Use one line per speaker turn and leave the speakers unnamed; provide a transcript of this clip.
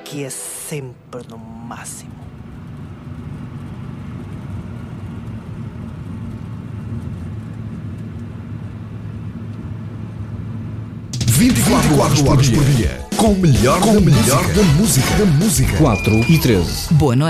aqui é sempre no máximo.
Horas por dia, com o melhor da música.
4 e 13.
Boa noite.